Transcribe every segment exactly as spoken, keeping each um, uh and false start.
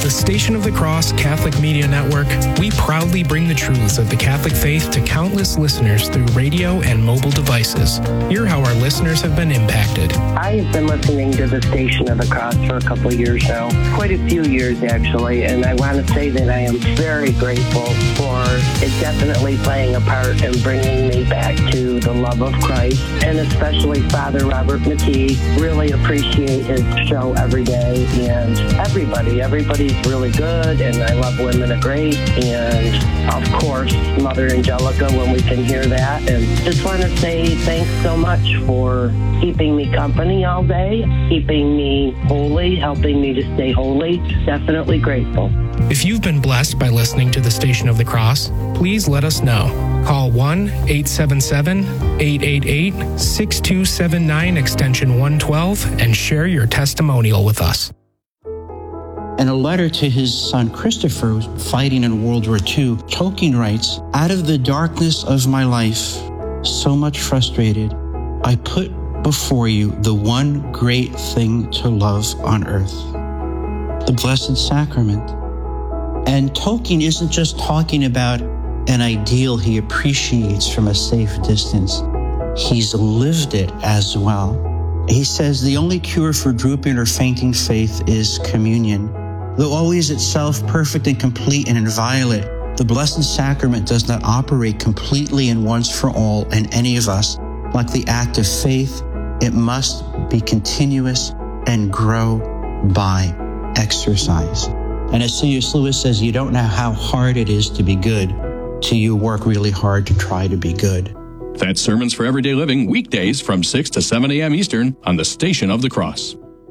the Station of the Cross Catholic Media Network, we proudly bring the truths of the Catholic faith to countless listeners through radio and mobile devices. Hear how our listeners have been impacted. I've been listening to the Station of the Cross for a couple of years now, quite a few years actually, and I want to say that I am very grateful for it definitely playing a part in bringing me back to the love of Christ, and especially Father Robert McKee. Really appreciate his show every day, and everybody, everybody's really good, and I love Women of Grace, and of course, Mother Angelica when we can hear that, and just want to say thanks so much for keeping me company all day, keeping me holy, helping me to stay holy. Definitely grateful. If you've been blessed by listening to the Station of the Cross, please let us know. Call one eight seven seven, eight eight eight, six two seven nine extension one twelve and share your testimonial with us. In a letter to his son Christopher, fighting in World War Two, Tolkien writes, "Out of the darkness of my life, so much frustrated, I put before you the one great thing to love on earth, the Blessed Sacrament." And Tolkien isn't just talking about an ideal he appreciates from a safe distance. He's lived it as well. He says the only cure for drooping or fainting faith is communion. Though always itself perfect and complete and inviolate, the Blessed Sacrament does not operate completely and once for all in any of us. Like the act of faith, it must be continuous and grow by exercise. And as C S Lewis says, you don't know how hard it is to be good till you work really hard to try to be good. That's Sermons for Everyday Living, weekdays from six to seven a.m. Eastern on the Station of the Cross.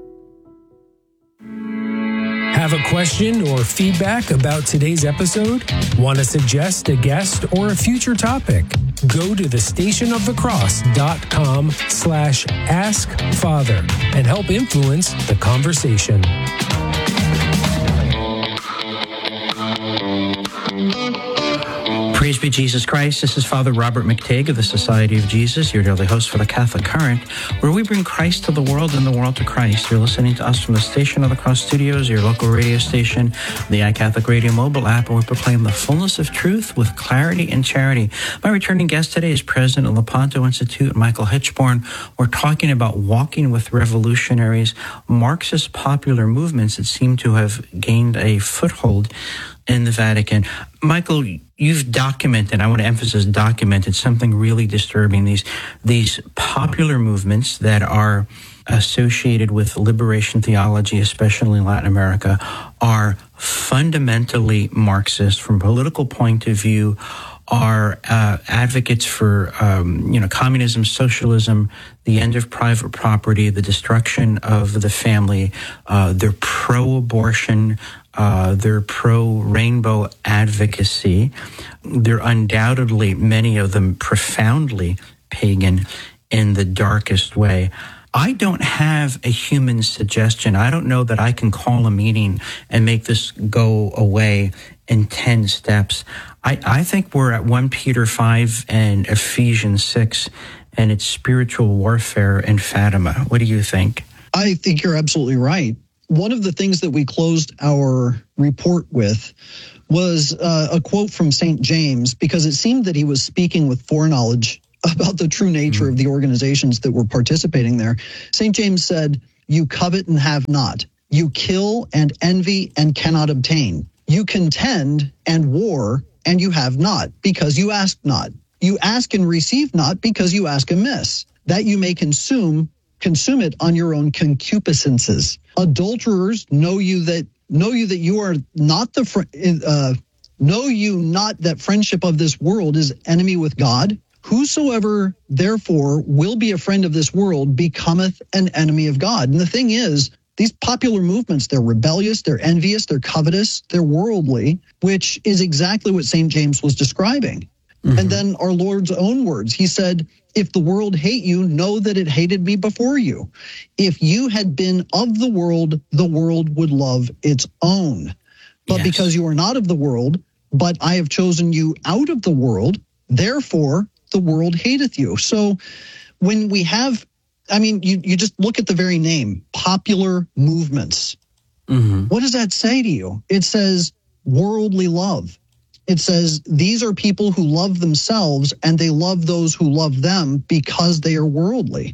Have a question or feedback about today's episode? Want to suggest a guest or a future topic? Go to the stationofthecross.com slash ask father and help influence the conversation. Praise be Jesus Christ. This is Father Robert McTague of the Society of Jesus, your daily host for the Catholic Current, where we bring Christ to the world and the world to Christ. You're listening to us from the Station of the Cross Studios, your local radio station, the iCatholic Radio mobile app, where we proclaim the fullness of truth with clarity and charity. My returning guest today is President of the Lepanto Institute, Michael Hichborn. We're talking about walking with revolutionaries, Marxist popular movements that seem to have gained a foothold in the Vatican. Michael, you've documented, I want to emphasize documented, something really disturbing. These, these popular movements that are associated with liberation theology, especially in Latin America, are fundamentally Marxist from a political point of view, are uh, advocates for um, you know communism, socialism, the end of private property, the destruction of the family. Uh, they're pro-abortion. Uh, they're pro-rainbow advocacy. They're undoubtedly, many of them, profoundly pagan in the darkest way. I don't have a human suggestion. I don't know that I can call a meeting and make this go away in ten steps. I, I think we're at First Peter five and Ephesians six, and it's spiritual warfare in Fatima. What do you think? I think you're absolutely right. One of the things that we closed our report with was uh, a quote from Saint James, because it seemed that he was speaking with foreknowledge about the true nature mm-hmm. of the organizations that were participating there. Saint James said, "You covet and have not. You kill and envy and cannot obtain. You contend and war and you have not, because you ask not. You ask and receive not, because you ask amiss, that you may consume consume it on your own concupiscences. Adulterers, know you that know you that you are not the fr- uh, know you not that friendship of this world is enemy with God. Whosoever therefore will be a friend of this world becometh an enemy of God." And the thing is, these popular movements, they're rebellious, they're envious, they're covetous, they're worldly, which is exactly what Saint James was describing. Mm-hmm. And then our Lord's own words, he said, "If the world hate you, know that it hated me before you. If you had been of the world, the world would love its own. But yes. because you are not of the world, but I have chosen you out of the world, therefore the world hateth you." So when we have, I mean, you, you just look at the very name, popular movements. Mm-hmm. What does that say to you? It says worldly love. It says these are people who love themselves and they love those who love them because they are worldly.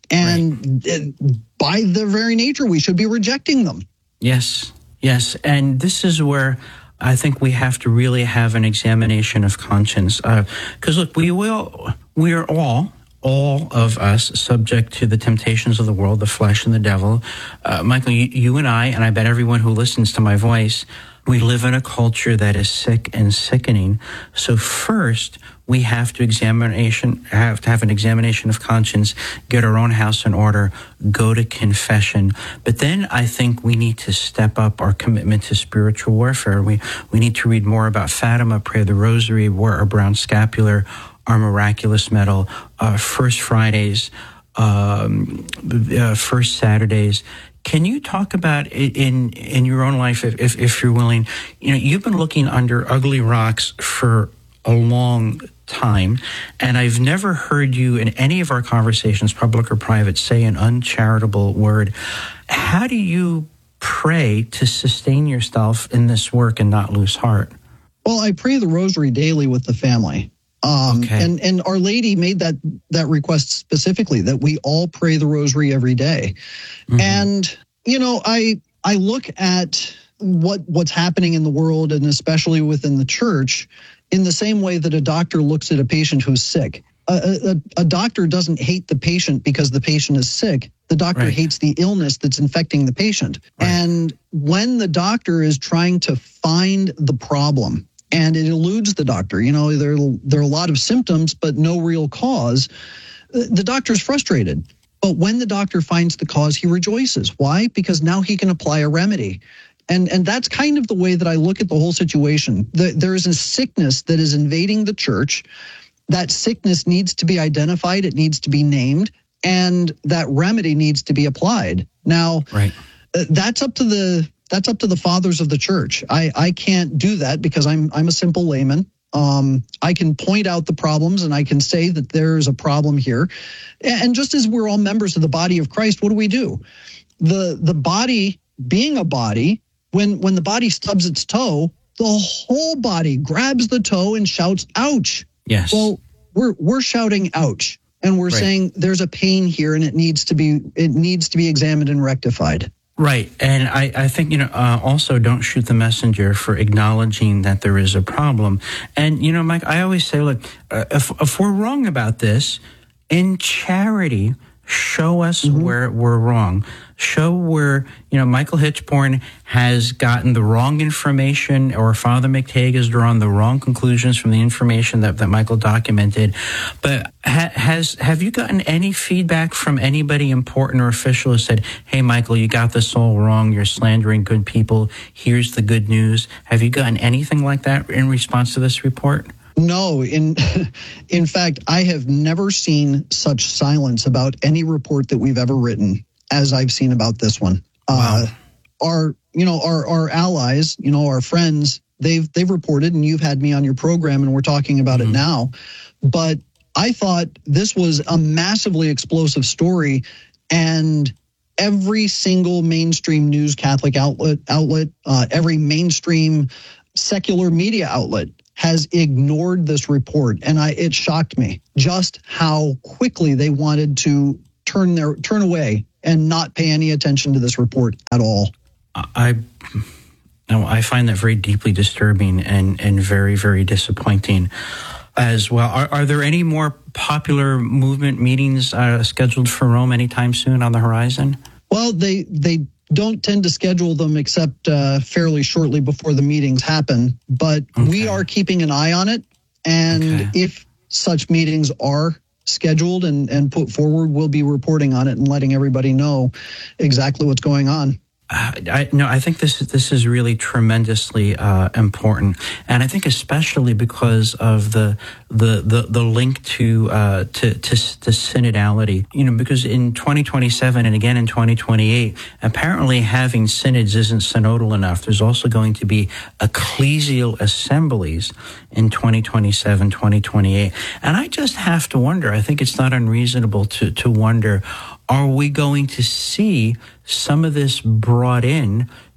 And right. by their very nature, we should be rejecting them. Yes, yes. And this is where I think we have to really have an examination of conscience. Because, uh, look, we will, we are all, all of us subject to the temptations of the world, the flesh and the devil. Uh, Michael, you, you and I, and I bet everyone who listens to my voice, we live in a culture that is sick and sickening. So first, we have to examination have to have an examination of conscience, get our own house in order, go to confession. But then I think we need to step up our commitment to spiritual warfare. We we need to read more about Fatima, pray the Rosary, wear our brown scapular, our miraculous medal, uh, First Fridays, um, uh, First Saturdays. Can you talk about in in your own life, if, if if you're willing? You know, you've been looking under ugly rocks for a long time, and I've never heard you in any of our conversations, public or private, say an uncharitable word. How do you pray to sustain yourself in this work and not lose heart? Well, I pray the Rosary daily with the family. Um, okay. And and Our Lady made that that request specifically, that we all pray the Rosary every day. Mm-hmm. And you know, I I look at what what's happening in the world, and especially within the church, in the same way that a doctor looks at a patient who's sick. A, a, a doctor doesn't hate the patient because the patient is sick. The doctor right. hates the illness that's infecting the patient. Right. And when the doctor is trying to find the problem, and it eludes the doctor, you know, there, there are a lot of symptoms, but no real cause, the doctor's frustrated. But when the doctor finds the cause, he rejoices. Why? Because now he can apply a remedy. And and that's kind of the way that I look at the whole situation. The, there is a sickness that is invading the church. That sickness needs to be identified. It needs to be named. And that remedy needs to be applied. Now, right. uh, that's up to the that's up to the fathers of the church. I, I can't do that because I'm I'm a simple layman. Um, I can point out the problems and I can say that there's a problem here. And just as we're all members of the body of Christ, what do we do? The the body, being a body, when when the body stubs its toe, the whole body grabs the toe and shouts, ouch. Yes. Well, we're we're shouting ouch. And we're right. saying there's a pain here and it needs to be it needs to be examined and rectified. Right. And I, I think, you know, uh, also don't shoot the messenger for acknowledging that there is a problem. And, you know, Mike, I always say, look, uh, if, if we're wrong about this, in charity, show us mm-hmm. where we're wrong. Show where, you know, Michael Hichborn has gotten the wrong information, or Father McTague has drawn the wrong conclusions from the information that, that Michael documented. But ha- has have you gotten any feedback from anybody important or official who said, hey, Michael, you got this all wrong. You're slandering good people. Here's the good news. Have you gotten anything like that in response to this report? No, in in fact, I have never seen such silence about any report that we've ever written as I've seen about this one. Wow. Uh, our, you know, our our allies, you know, our friends, they've they've reported, and you've had me on your program, and we're talking about mm-hmm. it now. But I thought this was a massively explosive story, and every single mainstream news Catholic outlet, outlet, uh, every mainstream secular media outlet has ignored this report, and I it shocked me just how quickly they wanted to turn their turn away and not pay any attention to this report at all. I no, I find that very deeply disturbing and and very very disappointing as well. Are, are there any more popular movement meetings uh, scheduled for Rome anytime soon on the horizon? Well, they they. don't tend to schedule them except uh, fairly shortly before the meetings happen. But okay. we are keeping an eye on it. And okay. if such meetings are scheduled and, and put forward, we'll be reporting on it and letting everybody know exactly what's going on. Uh, I, no, I think this is this is really tremendously uh, important, and I think especially because of the the the, the link to, uh, to to to synodality. You know, because in twenty twenty-seven and again in twenty twenty-eight, apparently having synods isn't synodal enough. There's also going to be ecclesial assemblies in twenty twenty-seven, twenty twenty-eight, and I just have to wonder. I think it's not unreasonable to to wonder: are we going to see some of this brought in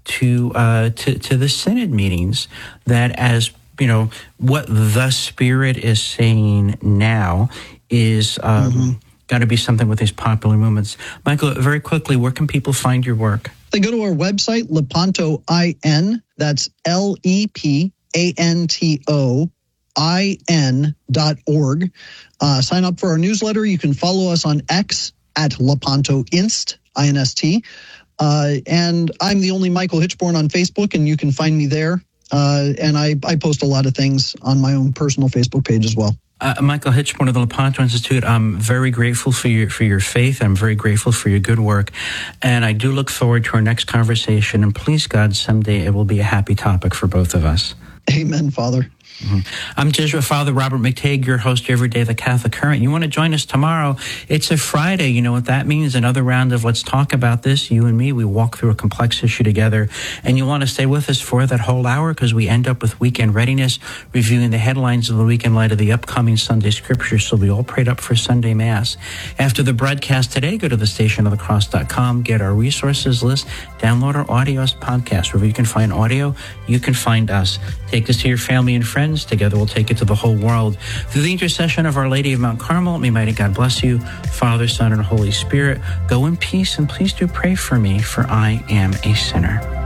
to uh, to to the synod meetings. That as you know, what the Spirit is saying now is um, mm-hmm. got to be something with these popular movements. Michael, very quickly, where can people find your work? They go to our website, Lepanto I N. That's L E P A N T O I N dot org. Uh, sign up for our newsletter. You can follow us on X at Lepanto Inst, I N S T. Uh, and I'm the only Michael Hitchborn on Facebook, and you can find me there. Uh, and I, I post a lot of things on my own personal Facebook page as well. Uh, Michael Hitchborn of the Lepanto Institute, I'm very grateful for your for your faith. I'm very grateful for your good work. And I do look forward to our next conversation. And please, God, someday it will be a happy topic for both of us. Amen, Father. Mm-hmm. I'm Jesuit Father Robert McTague, your host every day, The Catholic Current. You want to join us tomorrow? It's a Friday. You know what that means? Another round of Let's Talk About This. You and me, we walk through a complex issue together. And you want to stay with us for that whole hour because we end up with weekend readiness, reviewing the headlines of the week in light of the upcoming Sunday scriptures. So we all prayed up for Sunday Mass. After the broadcast today, go to the station of the cross dot com, get our resources list, download our audio podcast. Wherever you can find audio, you can find us. Take this to your family and friends. Together we'll take it to the whole world. Through the intercession of Our Lady of Mount Carmel, may mighty God bless you, Father, Son, and Holy Spirit. Go in peace, and please do pray for me, for I am a sinner.